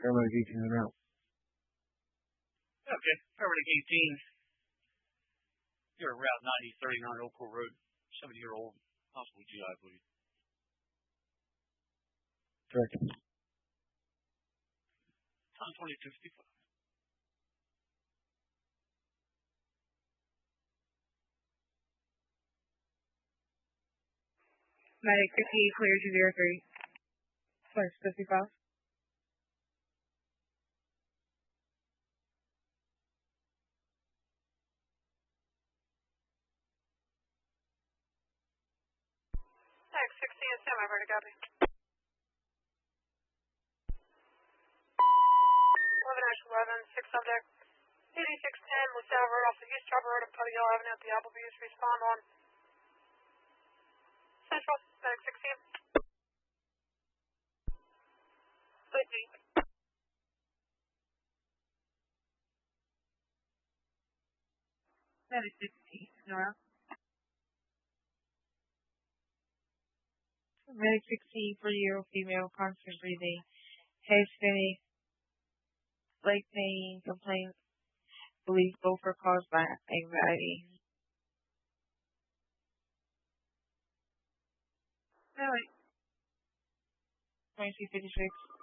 Paramedic 18 en route. Okay, Paramedic 18. You're at Route 9039 Oak Hill Road. 70-year-old possible GI bleed. Directed. Time 22:55. Medic 58 clear to 03. Flex 55. X 16 and Sam, I've already got it. 11-11, 6 subject. 8610, LaSalle Road off the East Chopper Road of Puttigill Avenue at the Applebee's. Respond on Central, Medic 16. Sleepy. Medic 16, Nora. Medic 16, 40-year-old female, constant breathing, head spinning, leg pain, complaint, belief both are caused by anxiety. Medic 2256.